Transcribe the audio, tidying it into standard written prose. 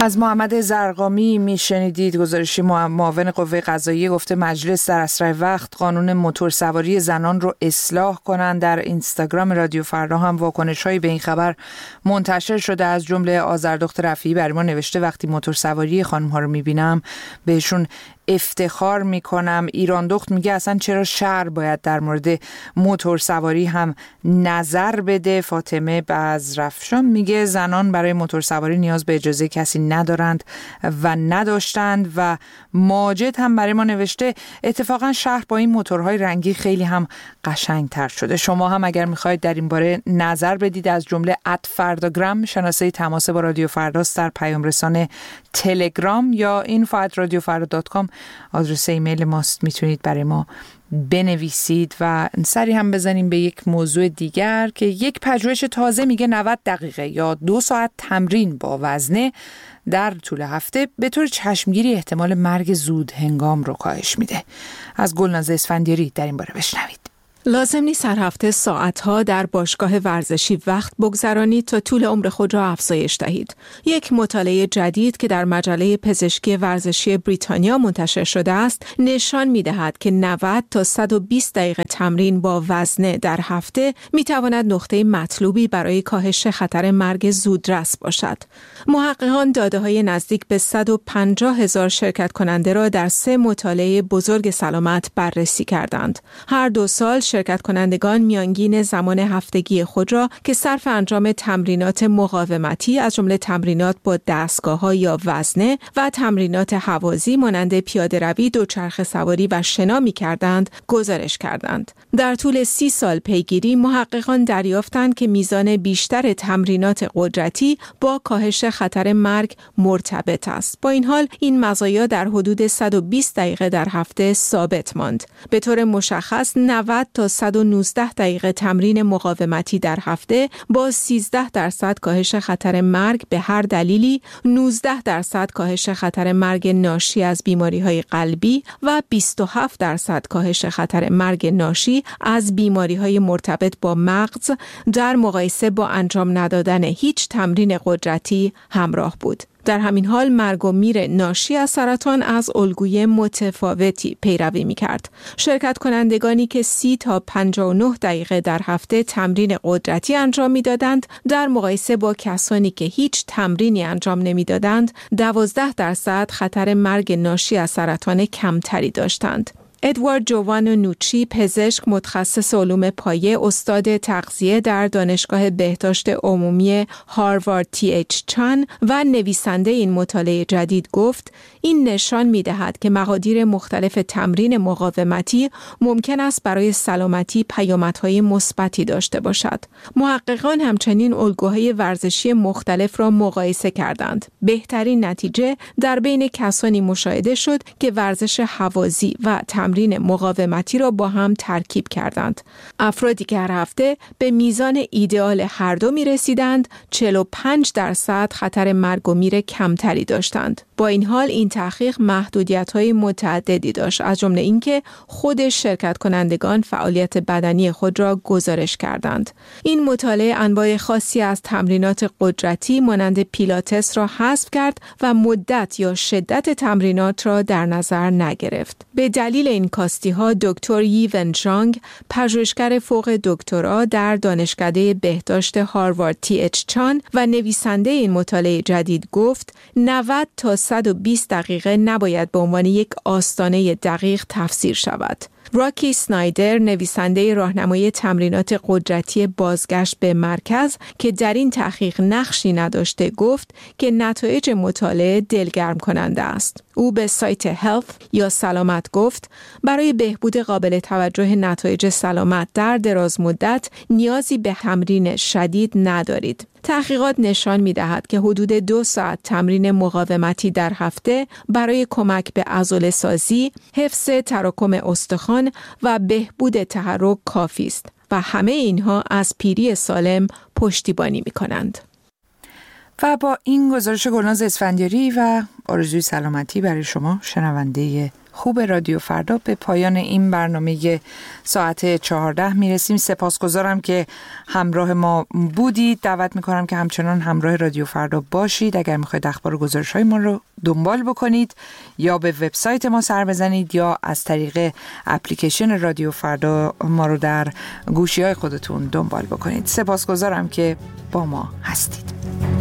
از محمد زرقامی میشنیدید. گزارشی معاون قوه قضاییه گفته مجلس در اسرع وقت قانون موتورسواری زنان رو اصلاح کنند. در اینستاگرام رادیو فردا هم واکنش‌هایی به این خبر منتشر شده. از جمله آذردخت رفیعی برای ما نوشته وقتی موتورسواری خانم‌ها رو می‌بینم بهشون افتخار میکنم. ایران دخت میگه اصلا چرا شهر باید در مورد موتور سواری هم نظر بده. فاطمه بزرفشان میگه زنان برای موتور سواری نیاز به اجازه کسی ندارند و نداشتند. و ماجد هم برای ما نوشته اتفاقا شهر با این موتورهای رنگی خیلی هم قشنگتر شده. شما هم اگر میخواید در این باره نظر بدید از جمله @فرداگرام شناسه تماس با رادیو فرداست در پیام رسان تلگرام یا info@radiofarda.com آدرس ایمیل ماست. میتونید برای ما بنویسید. و سری هم بزنیم به یک موضوع دیگر که یک پژوهش تازه میگه 90 دقیقه یا 2 ساعت تمرین با وزنه در طول هفته به طور چشمگیری احتمال مرگ زود هنگام رو کاهش میده. از گلناز اسفندیاری در این باره بشنوید. لازم نیست هر هفته ساعتها در باشگاه ورزشی وقت بگذرانید تا طول عمر خود را افزایش دهید. یک مطالعه جدید که در مجله پزشکی ورزشی بریتانیا منتشر شده است، نشان می‌دهد که 90 تا 120 دقیقه تمرین با وزنه در هفته می‌تواند نقطه مطلوبی برای کاهش خطر مرگ زودرس باشد. محققان داده‌های نزدیک به 150,000 شرکت کننده را در 3 مطالعه بزرگ سلامت بررسی کردند. هر 2 سال شرکت کنندگان میانگین زمان هفتگی خود را که صرف انجام تمرینات مقاومتی از جمله تمرینات با دستگاه‌ها یا وزنه و تمرینات هوازی مانند پیاده‌روی، دوچرخه سواری و شنا می‌کردند گزارش کردند. در طول 30 سال پیگیری محققان دریافتند که میزان بیشتر تمرینات قدرتی با کاهش خطر مرگ مرتبط است. با این حال این مزایا در حدود 120 دقیقه در هفته ثابت ماند. به طور مشخص 90 تا 119 دقیقه تمرین مقاومتی در هفته با 13% کاهش خطر مرگ به هر دلیلی، 19% کاهش خطر مرگ ناشی از بیماری‌های قلبی و 27% کاهش خطر مرگ ناشی از بیماری‌های مرتبط با مغز در مقایسه با انجام ندادن هیچ تمرین قدرتی همراه بود. در همین حال مرگ و میر ناشی از سرطان از الگوی متفاوتی پیروی می‌کرد. شرکت کنندگانی که 30 تا 59 دقیقه در هفته تمرین قدرتی انجام می‌دادند در مقایسه با کسانی که هیچ تمرینی انجام نمی‌دادند 12% خطر مرگ ناشی از سرطان کمتری داشتند. ادوارد جوانونوچی، پزشک متخصص علوم پایه، استاد تغذیه در دانشگاه بهداشت عمومی هاروارد TH چان و نویسنده این مطالعه جدید گفت این نشان می‌دهد که مقادیر مختلف تمرین مقاومتی ممکن است برای سلامتی پیامدهای مثبتی داشته باشد. محققان همچنین الگوهای ورزشی مختلف را مقایسه کردند. بهترین نتیجه در بین کسانی مشاهده شد که ورزش هوازی و تمرین مقاومتی را با هم ترکیب کردند. افرادی که هر هفته به میزان ایدئال هر دو می رسیدند 45% خطر مرگ و میر کمتری داشتند. با این حال این تحقیق محدودیت‌های متعددی داشت، از جمله اینکه خود شرکت کنندگان فعالیت بدنی خود را گزارش کردند. این مطالعه انواع خاصی از تمرینات قدرتی مانند پیلاتس را حذف کرد و مدت یا شدت تمرینات را در نظر نگرفت. به دلیل این کاستی‌ها دکتر یی ون ژانگ، پژوهشگر فوق دکترا در دانشکده بهداشت هاروارد TH چان و نویسنده این مطالعه جدید گفت 90 تا 120 دقیقه نباید به عنوان یک آستانه دقیق تفسیر شود. راکی سنایدر، نویسنده راهنمای تمرینات قدرتی بازگشت به مرکز که در این تحقیق نقشی نداشته، گفت که نتایج مطالعه دلگرم کننده است. او به سایت هلث یا سلامت گفت برای بهبود قابل توجه نتایج سلامت در دراز مدت نیازی به تمرین شدید ندارید. تحقیقات نشان می‌دهد که حدود 2 ساعت تمرین مقاومتی در هفته برای کمک به عضله‌سازی، حفظ تراکم استخوان و بهبود تحرک کافی است و همه اینها از پیری سالم پشتیبانی می‌کنند. و با این گزارش گلناز اسفندیاری و آرزوی سلامتی برای شما شنونده خوب رادیو فردا به پایان این برنامه ساعت 14 میرسیم. سپاسگزارم که همراه ما بودید. دعوت میکنم که همچنان همراه رادیو فردا باشید. اگر میخواید اخبار و گزارش‌های ما رو دنبال بکنید یا به وبسایت ما سر بزنید یا از طریق اپلیکیشن رادیو فردا ما رو در گوشی‌های خودتون دنبال بکنید. سپاسگزارم که با ما هستید.